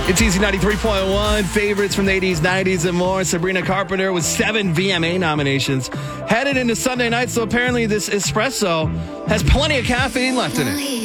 It's Easy 93.1, favorites from the 80s, 90s, and more. Sabrina Carpenter with 7 VMA nominations. Headed into Sunday night, so apparently this espresso has plenty of caffeine left in it.